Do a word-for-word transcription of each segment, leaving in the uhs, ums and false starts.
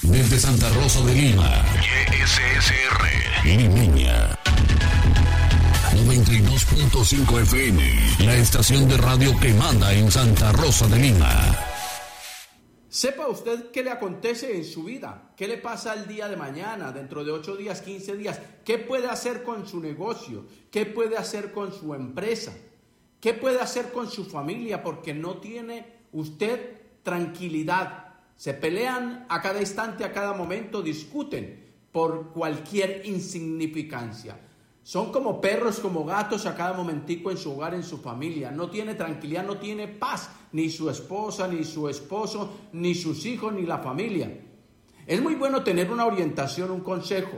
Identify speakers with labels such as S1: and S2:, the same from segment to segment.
S1: Desde Santa Rosa de Lima, Y S S R, Limeña. noventa y dos punto cinco F M, la estación de radio que manda en Santa Rosa de Lima.
S2: Sepa usted qué le acontece en su vida, qué le pasa el día de mañana, dentro de ocho días, quince días, qué puede hacer con su negocio, qué puede hacer con su empresa, qué puede hacer con su familia, porque no tiene usted tranquilidad. Se pelean a cada instante, a cada momento, discuten por cualquier insignificancia. Son como perros, como gatos a cada momentico en su hogar, en su familia. No tiene tranquilidad, no tiene paz, ni su esposa, ni su esposo, ni sus hijos, ni la familia. Es muy bueno tener una orientación, un consejo.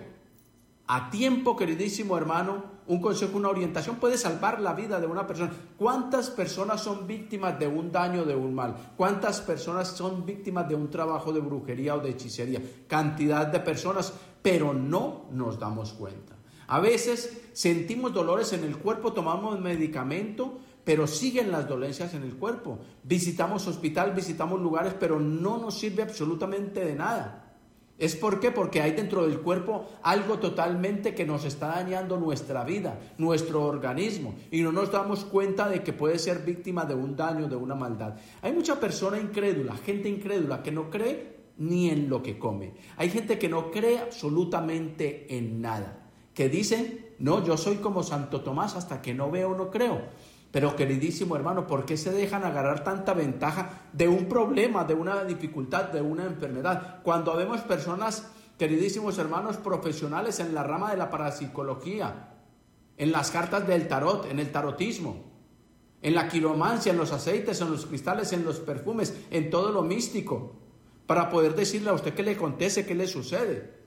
S2: A tiempo, queridísimo hermano, un consejo, una orientación puede salvar la vida de una persona. ¿Cuántas personas son víctimas de un daño, de un mal? ¿Cuántas personas son víctimas de un trabajo de brujería o de hechicería? Cantidad de personas, pero no nos damos cuenta. A veces sentimos dolores en el cuerpo, tomamos medicamento, pero siguen las dolencias en el cuerpo. Visitamos hospital, visitamos lugares, pero no nos sirve absolutamente de nada. ¿Es por qué? Porque hay dentro del cuerpo algo totalmente que nos está dañando nuestra vida, nuestro organismo, y no nos damos cuenta de que puede ser víctima de un daño, de una maldad. Hay mucha persona incrédula, gente incrédula que no cree ni en lo que come. Hay gente que no cree absolutamente en nada, que dicen, no, yo soy como Santo Tomás, hasta que no veo no creo. Pero queridísimo hermano, ¿por qué se dejan agarrar tanta ventaja de un problema, de una dificultad, de una enfermedad? Cuando vemos personas, queridísimos hermanos, profesionales en la rama de la parapsicología, en las cartas del tarot, en el tarotismo, en la quiromancia, en los aceites, en los cristales, en los perfumes, en todo lo místico, para poder decirle a usted qué le acontece, qué le sucede.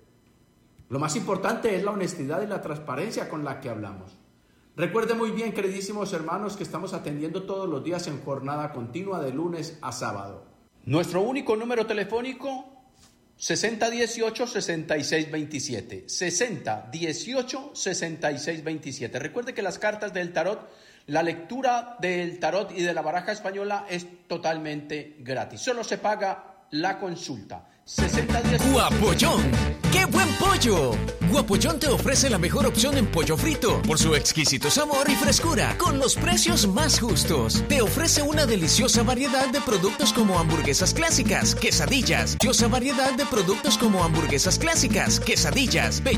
S2: Lo más importante es la honestidad y la transparencia con la que hablamos. Recuerde muy bien, queridísimos hermanos, que estamos atendiendo todos los días en jornada continua de lunes a sábado. Nuestro único número telefónico, sesenta dieciocho sesenta y seis veintisiete. sesenta dieciocho sesenta y seis veintisiete. Recuerde que las cartas del tarot, la lectura del tarot y de la baraja española es totalmente gratis. Solo se paga la consulta. sesenta días.
S3: ¡Guapollón! ¡Qué buen pollo! Guapollón te ofrece la mejor opción en pollo frito por su exquisito sabor y frescura, con los precios más justos. Te ofrece una deliciosa variedad de productos como hamburguesas clásicas, quesadillas, deliciosa variedad de productos como hamburguesas clásicas, quesadillas,